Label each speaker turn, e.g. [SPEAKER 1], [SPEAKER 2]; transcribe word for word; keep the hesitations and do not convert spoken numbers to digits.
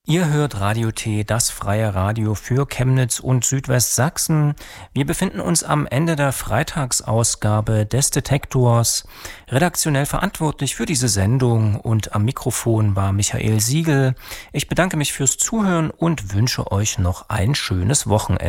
[SPEAKER 1] Ihr hört Radio T, das freie Radio für Chemnitz und Südwestsachsen. Wir befinden uns am Ende der Freitagsausgabe des Detektors. Redaktionell verantwortlich für diese Sendung und am Mikrofon war Michael Siegel. Ich bedanke mich fürs Zuhören und wünsche euch noch ein schönes Wochenende.